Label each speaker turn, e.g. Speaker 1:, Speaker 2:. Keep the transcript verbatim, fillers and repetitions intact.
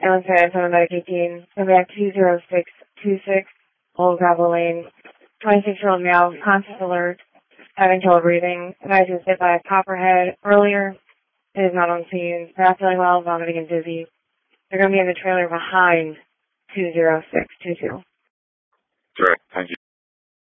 Speaker 1: Allen Fed, seven Medic eighteen, coming back two zero six two six, Old Gravel Lane, twenty-six-year-old male, conscious alert, having trouble breathing. The guy was hit by a copperhead earlier. It is not on scene. Not feeling well, vomiting and dizzy. They're going to be in the trailer behind two zero six two two.
Speaker 2: Great, thank you.